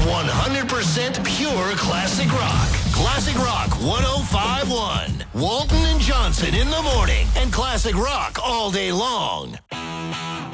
100% pure classic rock. Classic Rock 105.1. Walton and Johnson in the morning and classic rock all day long.